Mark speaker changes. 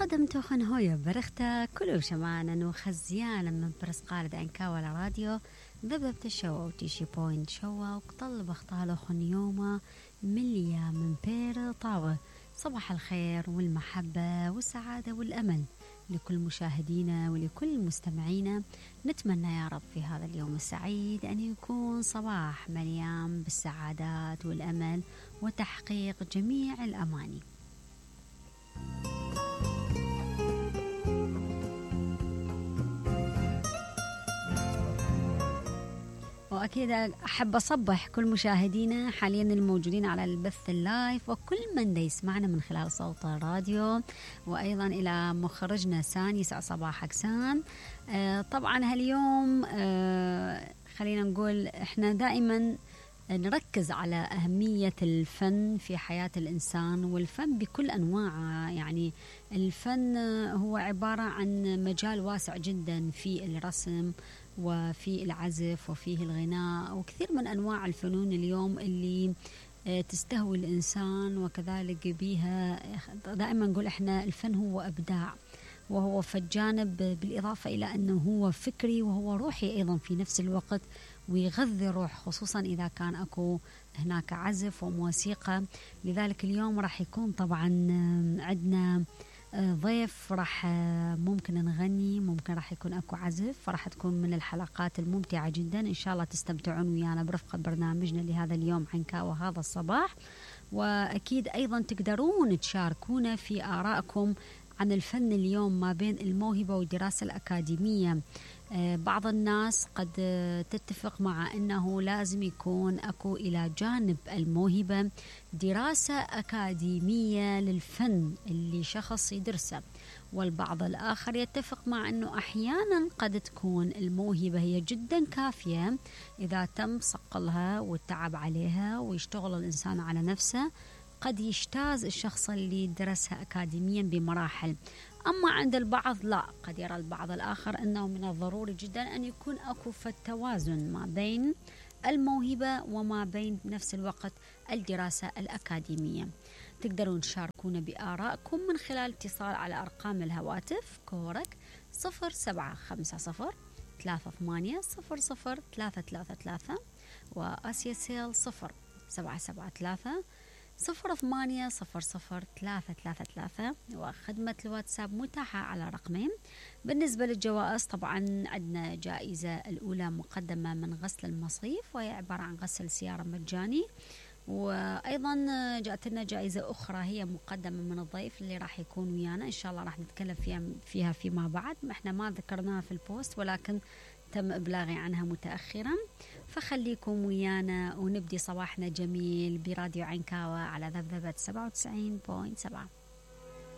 Speaker 1: قدم توخن هويا برختا كلو شمانا وخزيانا من برس قارد عنكاوة راديو ذببت الشوا وتيشي بوينت شوا وقطل بختالو خن يوما مليا من بير طاوة. صباح الخير والمحبة والسعادة والأمل لكل مشاهدينا ولكل مستمعينا. نتمنى يا رب في هذا اليوم السعيد أن يكون صباح مليان بالسعادات والأمل وتحقيق جميع الأماني. وأكيد أحب أصبح كل مشاهدينا حاليا الموجودين على البث اللايف وكل من يسمعنا من خلال صوت الراديو، وأيضا إلى مخرجنا سان. يسعد صباحك سان. طبعا هاليوم خلينا نقول إحنا دائما نركز على أهمية الفن في حياة الإنسان، والفن بكل أنواعه. يعني الفن هو عبارة عن مجال واسع جدا في الرسم وفي العزف وفيه الغناء وكثير من أنواع الفنون اليوم اللي تستهوي الإنسان، وكذلك بيها دائما نقول إحنا الفن هو إبداع وهو في الجانب، بالإضافة إلى أنه هو فكري وهو روحي أيضا في نفس الوقت، ويغذي الروح خصوصا إذا كان أكو هناك عزف وموسيقى. لذلك اليوم راح يكون طبعا عندنا ضيف، راح ممكن نغني، ممكن راح يكون أكو عزف، فراح تكون من الحلقات الممتعة جدا. إن شاء الله تستمتعون ويانا برفقة برنامجنا لهذا اليوم عنكاوة هذا الصباح. وأكيد أيضا تقدرون تشاركونا في آرائكم عن الفن اليوم ما بين الموهبة والدراسة الأكاديمية. بعض الناس قد تتفق مع أنه لازم يكون أكو إلى جانب الموهبة دراسة أكاديمية للفن اللي شخص يدرسه، والبعض الآخر يتفق مع أنه أحيانا قد تكون الموهبة هي جدا كافية إذا تم صقلها والتعب عليها ويشتغل الإنسان على نفسه. قد يجتاز الشخص اللي درسها أكاديميا بمراحل. أما عند البعض لا، قد يرى البعض الآخر أنه من الضروري جدا أن يكون أكو التوازن ما بين الموهبة وما بين بنفس الوقت الدراسة الأكاديمية. تقدرون تشاركونا بآرائكم من خلال اتصال على أرقام الهواتف كورك 0750 38 00 وآسيا سيل 0773 0800 وخدمة الواتساب متاحة على رقمين. بالنسبة للجوائز طبعا عندنا جائزة الأولى مقدمة من غسل المصيف، وهي عبارة عن غسل سيارة مجاني، وأيضا جاءت لنا جائزة أخرى هي مقدمة من الضيف اللي راح يكون ويانا. إن شاء الله راح نتكلم فيها فيما بعد. احنا ما ذكرناها في البوست ولكن تم إبلاغي عنها متأخرا، فخليكم ويانا ونبدي صباحنا جميل براديو عنكاوة على ذبذبة 97.7.